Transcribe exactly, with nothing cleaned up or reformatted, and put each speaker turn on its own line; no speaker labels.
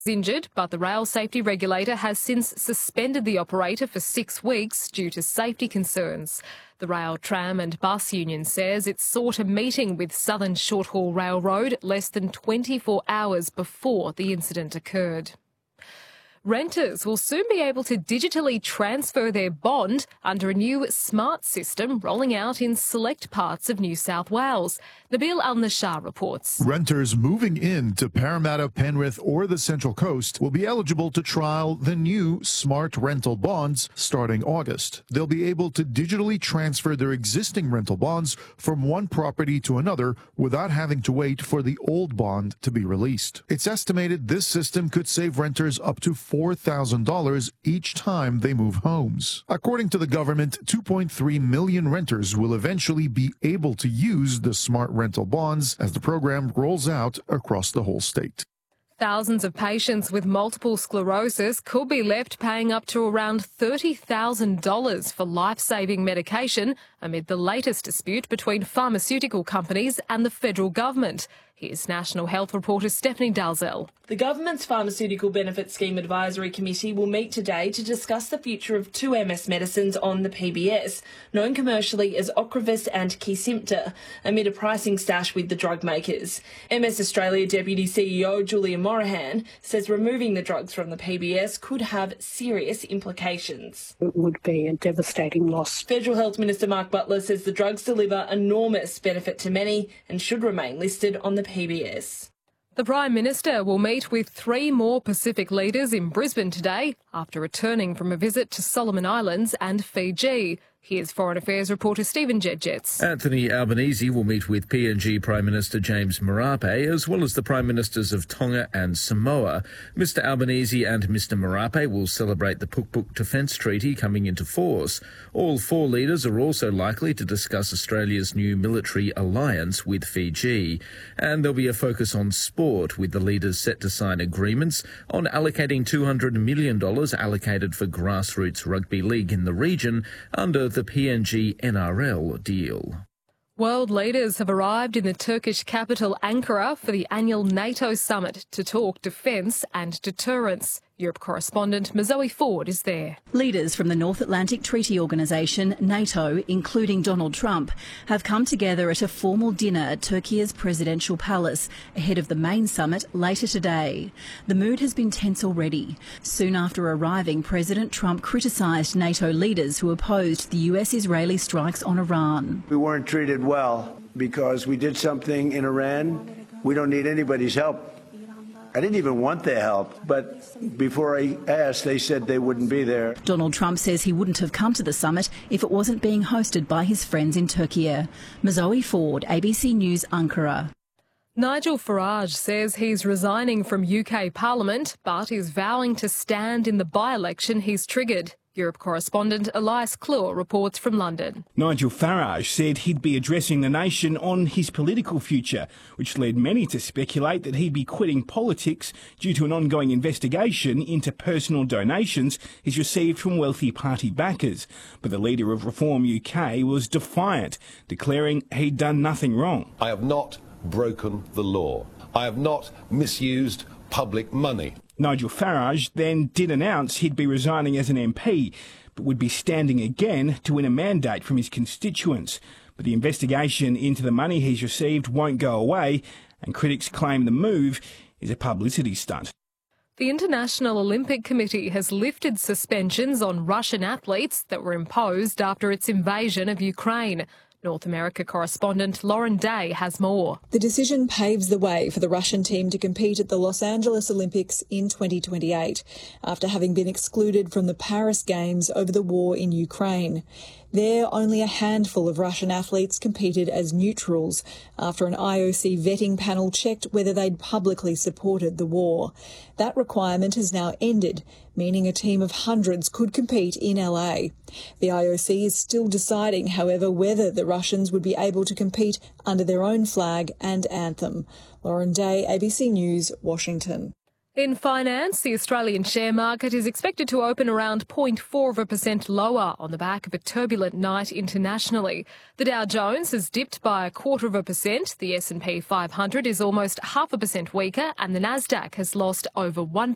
injured, but the rail safety regulator has since suspended the operator for six weeks due to safety concerns. The Rail, Tram and Bus Union says it sought a meeting with Southern Short-Haul Railroad less than twenty-four hours before the incident occurred. Renters will soon be able to digitally transfer their bond under a new smart system rolling out in select parts of New South Wales. Nabil Al-Nashar reports.
Renters moving in to Parramatta, Penrith or the Central Coast will be eligible to trial the new smart rental bonds starting August. They'll be able to digitally transfer their existing rental bonds from one property to another without having to wait for the old bond to be released. It's estimated this system could save renters up to four thousand dollars each time they move homes. According to the government, two point three million renters will eventually be able to use the smart rental bonds as the program rolls out across the whole state.
Thousands of patients with multiple sclerosis could be left paying up to around thirty thousand dollars for life-saving medication amid the latest dispute between pharmaceutical companies and the federal government. Here's National Health reporter Stephanie Dalzell.
The government's Pharmaceutical Benefits Scheme Advisory Committee will meet today to discuss the future of two M S medicines on the P B S, known commercially as Ocrevus and Kesimpta, amid a pricing stash with the drug makers. M S Australia Deputy C E O Julia Morahan says removing the drugs from the P B S could have serious implications.
It would be a devastating loss.
Federal Health Minister Mark Butler says the drugs deliver enormous benefit to many and should remain listed on the P B S.
The Prime Minister will meet with three more Pacific leaders in Brisbane today after returning from a visit to Solomon Islands and Fiji. Here's Foreign Affairs reporter Stephen Jedgetts.
Anthony Albanese will meet with P N G Prime Minister James Marape, as well as the Prime Ministers of Tonga and Samoa. Mister Albanese and Mister Marape will celebrate the Pukpuk Defence Treaty coming into force. All four leaders are also likely to discuss Australia's new military alliance with Fiji. And there'll be a focus on sport, with the leaders set to sign agreements on allocating two hundred million dollars allocated for grassroots rugby league in the region under the P N G N R L deal.
World leaders have arrived in the Turkish capital Ankara for the annual NATO summit to talk defence and deterrence. Europe correspondent Mazoe Ford is there.
Leaders from the North Atlantic Treaty Organisation, NATO, including Donald Trump, have come together at a formal dinner at Turkey's presidential palace ahead of the main summit later today. The mood has been tense already. Soon after arriving, President Trump criticised NATO leaders who opposed the U S-Israeli strikes on Iran.
We weren't treated well because we did something in Iran. We don't need anybody's help. I didn't even want their help, but before I asked, they said they wouldn't be there.
Donald Trump says he wouldn't have come to the summit if it wasn't being hosted by his friends in Turkey. Mazoe Ford, A B C News, Ankara.
Nigel Farage says he's resigning from U K Parliament, but is vowing to stand in the by-election he's triggered. Europe correspondent Elias Clure reports from London.
Nigel Farage said he'd be addressing the nation on his political future, which led many to speculate that he'd be quitting politics due to an ongoing investigation into personal donations he's received from wealthy party backers. But the leader of Reform U K was defiant, declaring he'd done nothing wrong.
I have not broken the law. I have not misused public money.
Nigel Farage then did announce he'd be resigning as an M P, but would be standing again to win a mandate from his constituents. But the investigation into the money he's received won't go away, and critics claim the move is a publicity stunt.
The International Olympic Committee has lifted suspensions on Russian athletes that were imposed after its invasion of Ukraine. North America correspondent Lauren Day has more.
The decision paves the way for the Russian team to compete at the Los Angeles Olympics in twenty twenty-eight, after having been excluded from the Paris Games over the war in Ukraine. There, only a handful of Russian athletes competed as neutrals after an I O C vetting panel checked whether they'd publicly supported the war. That requirement has now ended, meaning a team of hundreds could compete in L A. The I O C is still deciding, however, whether the Russians would be able to compete under their own flag and anthem. Lauren Day, A B C News, Washington.
In finance, the Australian share market is expected to open around zero point four of a percent lower on the back of a turbulent night internationally. The Dow Jones has dipped by a quarter of a percent, the S and P five hundred is almost half a percent weaker, and the Nasdaq has lost over one percent.